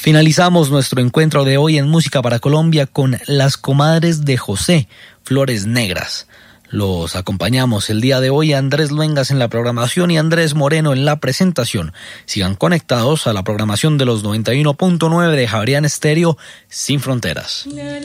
Finalizamos nuestro encuentro de hoy en Música para Colombia con Las Comadres de José, Flores Negras. Los acompañamos el día de hoy Andrés Luengas en la programación y Andrés Moreno en la presentación. Sigan conectados a la programación de los 91.9 de Javerian Estéreo, sin fronteras.